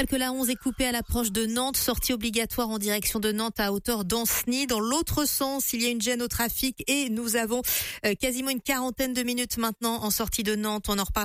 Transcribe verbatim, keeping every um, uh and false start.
Que la onze est coupée à l'approche de Nantes, sortie obligatoire en direction de Nantes à hauteur d'Ancenis. Dans l'autre sens, il y a une gêne au trafic et nous avons euh, quasiment une quarantaine de minutes maintenant en sortie de Nantes. On en reparle.